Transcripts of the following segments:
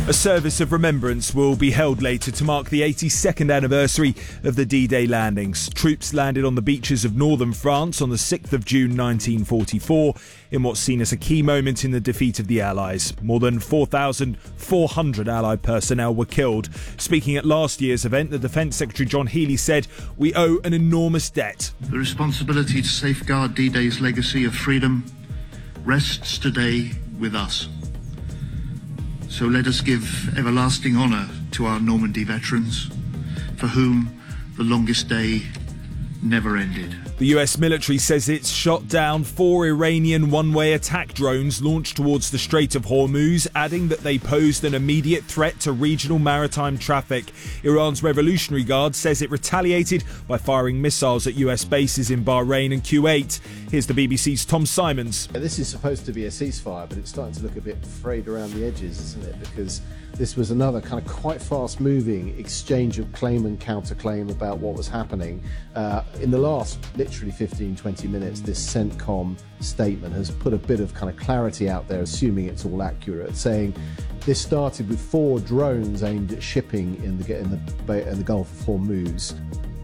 A service of remembrance will be held later to mark the 82nd anniversary of the D-Day landings. Troops landed on the beaches of northern France on the 6th of June 1944 in what's seen as a key moment in the defeat of the Allies. More than 4,400 Allied personnel were killed. Speaking at last year's event, the Defence Secretary John Healey said, "We owe an enormous debt. The responsibility to safeguard D-Day's legacy of freedom rests today with us. So let us give everlasting honour to our Normandy veterans, for whom the longest day never ended." The US military says it's shot down 4 Iranian one-way attack drones launched towards the Strait of Hormuz, adding that they posed an immediate threat to regional maritime traffic. Iran's Revolutionary Guard says it retaliated by firing missiles at US bases in Bahrain and Kuwait. Here's the BBC's Tom Simons. This is supposed to be a ceasefire, but it's starting to look a bit frayed around the edges, isn't it? Because this was another kind of quite fast-moving exchange of claim and counterclaim about what was happening. In the last literally 15-20 minutes, this CENTCOM statement has put a bit of kind of clarity out there, assuming it's all accurate, saying this started with 4 drones aimed at shipping in the Gulf of Hormuz.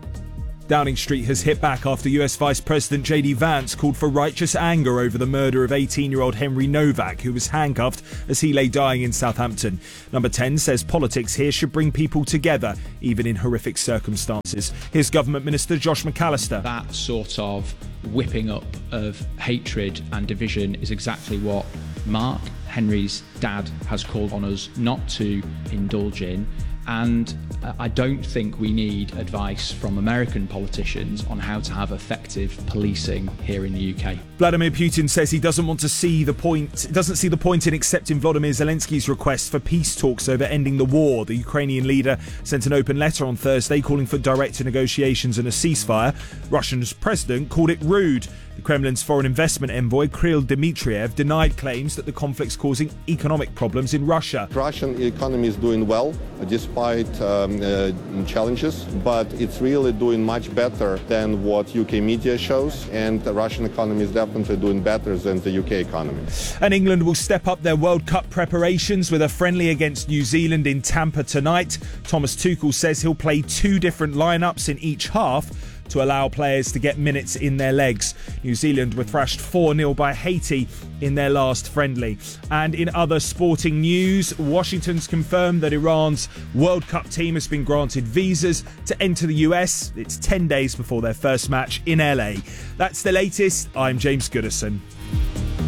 Downing Street has hit back after US Vice President JD Vance called for righteous anger over the murder of 18-year-old Henry Novak, who was handcuffed as he lay dying in Southampton. Number 10 says politics here should bring people together, even in horrific circumstances. Here's Government Minister Josh McAllister. That sort of whipping up of hatred and division is exactly what Mark, Henry's dad, has called on us not to indulge in. And I don't think we need advice from American politicians on how to have effective policing here in the UK. Vladimir Putin says he doesn't see the point in accepting Volodymyr Zelensky's request for peace talks over ending the war. The Ukrainian leader sent an open letter on Thursday calling for direct negotiations and a ceasefire. Russia's president called it rude. The Kremlin's foreign investment envoy, Kirill Dmitriev, denied claims that the conflict's causing economic problems in Russia. Russian economy is doing well despite challenges, but it's really doing much better than what UK media shows, and the Russian economy is definitely doing better than the UK economy. And England will step up their World Cup preparations with a friendly against New Zealand in Tampa tonight. Thomas Tuchel says he'll play 2 different lineups in each half to allow players to get minutes in their legs. New Zealand were thrashed 4-0 by Haiti in their last friendly. And in other sporting news, Washington's confirmed that Iran's World Cup team has been granted visas to enter the US. It's 10 days before their first match in LA. That's the latest. I'm James Goodison.